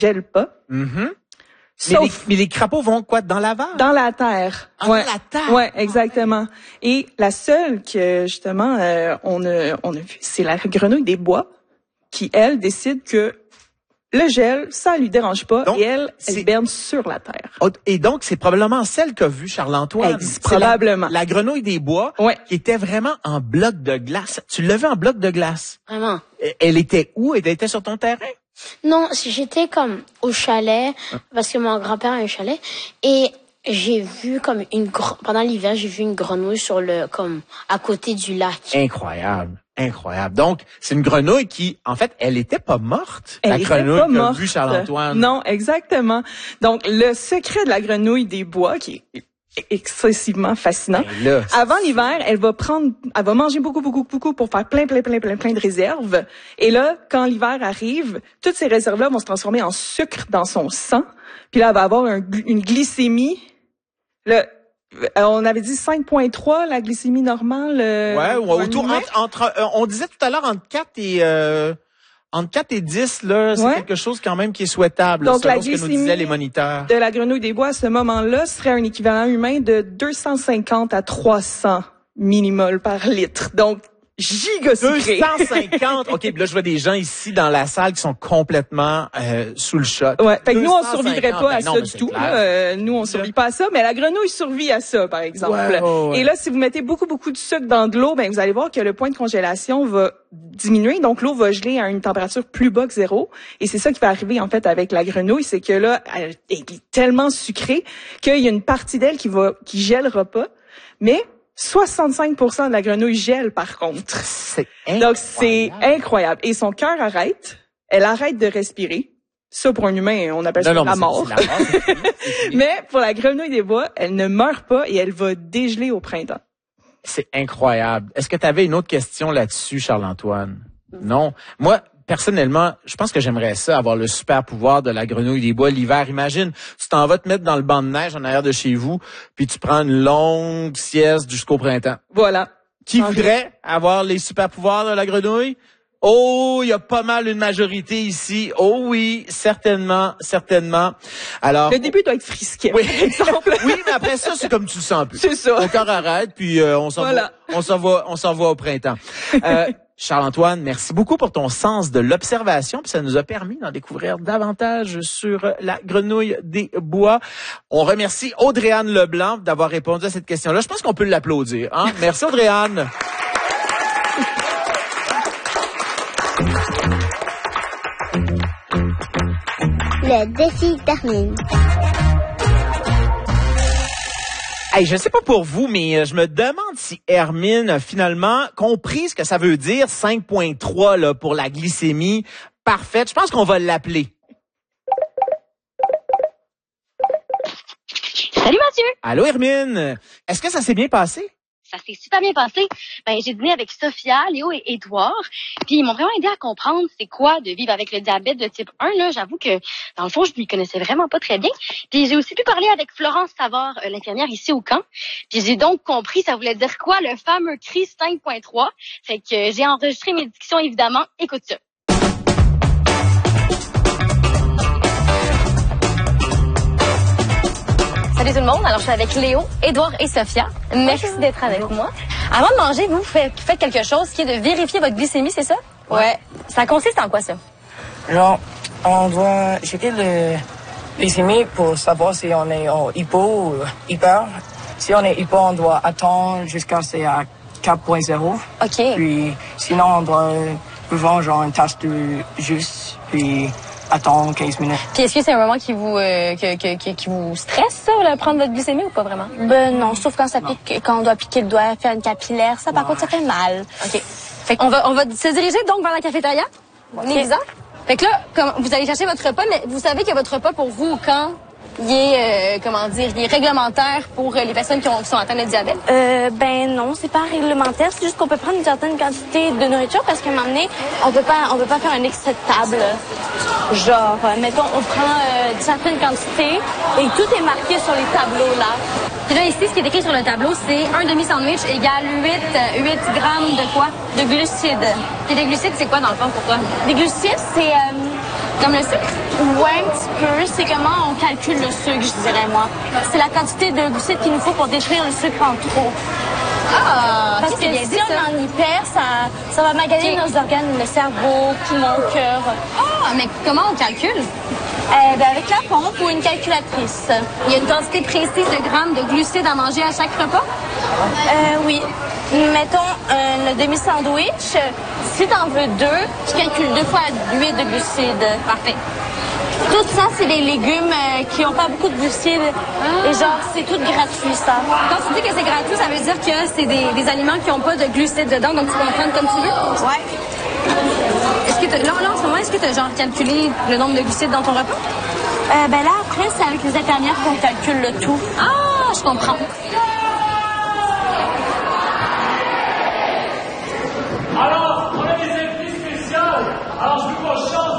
gèle pas. Mais les crapauds vont quoi? Dans la vase? Dans la terre. Dans la terre? Ouais, exactement. Et la seule que, justement, on a vu, c'est la grenouille des bois qui, elle, décide que le gel, ça lui dérange pas. Donc, et elle hiberne sur la terre. Et donc, c'est probablement celle qu'a vue Charles-Antoine. Probablement. La grenouille des bois, qui était vraiment en bloc de glace. Tu l'as vue en bloc de glace? Vraiment. Elle était où? Elle était sur ton terrain? Non, j'étais comme au chalet, parce que mon grand-père a un chalet, et j'ai vu comme pendant l'hiver, j'ai vu une grenouille comme à côté du lac. Incroyable. Incroyable. Donc, c'est une grenouille qui, en fait, elle était pas morte. La grenouille qu'a vue Charles-Antoine. Non, exactement. Donc, le secret de la grenouille des bois, qui est excessivement fascinant. Là, avant l'hiver, elle va manger beaucoup pour faire plein de réserves. Et là, quand l'hiver arrive, toutes ces réserves-là vont se transformer en sucre dans son sang. Puis là, elle va avoir une glycémie. On avait dit 5,3 la glycémie normale. Ouais, autour on disait tout à l'heure entre 4 et 10, là, c'est quelque chose quand même qui est souhaitable. Donc, selon la ce que nous disaient les moniteurs. De la grenouille des bois à ce moment-là serait un équivalent humain de 250 à 300 millimoles par litre. Donc, giga sucré. 250. OK, là, je vois des gens ici dans la salle qui sont complètement sous le choc. Ouais, fait que nous, on survivrait pas à ça du tout. Nous, on survit pas à ça, mais la grenouille survit à ça, par exemple. Ouais. Et là, si vous mettez beaucoup de sucre dans de l'eau, vous allez voir que le point de congélation va diminuer. Donc, l'eau va geler à une température plus bas que 0. Et c'est ça qui va arriver, en fait, avec la grenouille. C'est que là, elle est tellement sucrée qu'il y a une partie d'elle qui gèlera pas. Mais 65% de la grenouille gèle, par contre. Donc, c'est incroyable. Et son cœur arrête. Elle arrête de respirer. Ça, pour un humain, on appelle ça la mort. C'est la mort. Mais pour la grenouille des bois, elle ne meurt pas et elle va dégeler au printemps. C'est incroyable. Est-ce que tu avais une autre question là-dessus, Charles-Antoine? Non. Moi, personnellement, je pense que j'aimerais ça, avoir le super pouvoir de la grenouille des bois l'hiver. Imagine, tu t'en vas te mettre dans le banc de neige en arrière de chez vous, puis tu prends une longue sieste jusqu'au printemps. Voilà. Qui voudrait avoir les super pouvoirs de la grenouille? Oh, il y a pas mal une majorité ici. Oh oui, certainement. Alors, le début doit être frisquet, oui. par exemple. Oui, mais après ça, c'est comme tu le sens un peu. C'est ça. Ton cœur arrête, puis on s'en va au printemps. Charles-Antoine, merci beaucoup pour ton sens de l'observation, puis ça nous a permis d'en découvrir davantage sur la grenouille des bois. On remercie Audrey-Anne Leblanc d'avoir répondu à cette question-là. Je pense qu'on peut l'applaudir. Hein? Merci Audrey-Anne. Le défi termine. Hey, je sais pas pour vous, mais je me demande si Hermine a finalement compris ce que ça veut dire 5,3 là pour la glycémie parfaite. Je pense qu'on va l'appeler. Salut Mathieu! Allô Hermine! Est-ce que ça s'est bien passé? Ça s'est super bien passé. J'ai dîné avec Sophia, Léo et Édouard. Puis ils m'ont vraiment aidé à comprendre c'est quoi de vivre avec le diabète de type 1. Là, j'avoue que dans le fond, je m'y connaissais vraiment pas très bien. Puis j'ai aussi pu parler avec Florence Savard, l'infirmière ici au camp. Puis j'ai donc compris ça voulait dire quoi le fameux cri 5.3. Fait que j'ai enregistré mes dictions évidemment. Écoute ça. Salut tout le monde, alors je suis avec Léo, Édouard et Sophia. Merci d'être avec moi. Avant de manger, vous faites quelque chose qui est de vérifier votre glycémie, c'est ça? Ouais. Ça consiste en quoi ça? Genre, on doit checker le glycémie pour savoir si on est en hypo ou hyper. Si on est hypo, on doit attendre jusqu'à c'est à 4.0. OK. Puis sinon, on doit prendre genre une tasse de jus, puis attendre 15 minutes. Puis est-ce que c'est un moment qui vous qui vous stresse, ça, là, prendre votre glycémie ou pas vraiment? Ben non, sauf quand ça pique, quand on doit piquer le doigt, faire une capillaire, ça par contre ça fait mal. OK. Fait qu'on va se diriger donc vers la cafétéria. Les visages. Fait que là, comme vous allez chercher votre repas, mais vous savez que votre repas pour vous au camp, il est il est réglementaire pour les personnes qui sont atteintes de diabète? Ben non, c'est pas réglementaire, c'est juste qu'on peut prendre une certaine quantité de nourriture parce qu'à un moment donné, on peut pas faire un extrait de table. Genre, mettons, on prend une certaine quantité et tout est marqué sur les tableaux là. Puis là, ici, ce qui est écrit sur le tableau, c'est un demi-sandwich égale 8 grammes de quoi? De glucides. Puis les glucides, c'est quoi dans le fond pour toi? Les glucides, c'est Comme le sucre? Ouais, un petit peu. C'est comment on calcule le sucre, je dirais, moi. C'est la quantité de glucides qu'il nous faut pour détruire le sucre en trop. Ah, parce que si on en hyper, ça va maganer nos organes, le cerveau, poumon, cœur. Ah, mais comment on calcule? Avec la pompe ou une calculatrice. Il y a une quantité précise de grammes de glucides à manger à chaque repas? Oui. Mettons le demi-sandwich. Si t'en veux 2, tu calcules 2 fois 8 de glucides. Parfait. Tout ça, c'est des légumes qui n'ont pas beaucoup de glucides. Et genre, c'est tout gratuit, ça. Quand tu dis que c'est gratuit, ça veut dire que c'est des aliments qui n'ont pas de glucides dedans, donc tu peux en prendre comme tu veux? Ouais. Est-ce que là, en ce moment, est-ce que tu as genre calculé le nombre de glucides dans ton repas? Là, après, c'est avec les infirmières qu'on calcule le tout. Ah, je comprends. Alors, on a des invités spéciales. Alors, je veux qu'on chante